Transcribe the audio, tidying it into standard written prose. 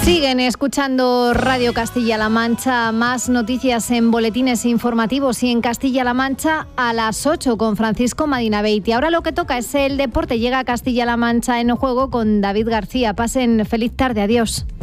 Siguen escuchando Radio Castilla-La Mancha, más noticias en boletines informativos y en Castilla-La Mancha a las 8 con Francisco Madinabeiti. Ahora lo que toca es el deporte. Llega a Castilla-La Mancha en juego con David García. Pasen feliz tarde, adiós.